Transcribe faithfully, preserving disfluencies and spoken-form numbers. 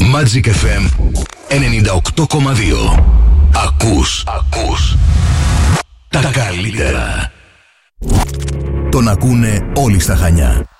Magic εφ εμ ενενήντα οκτώ κόμμα δύο. Ακούς, ακούς τα καλύτερα. Τον ακούνε όλοι στα Χανιά.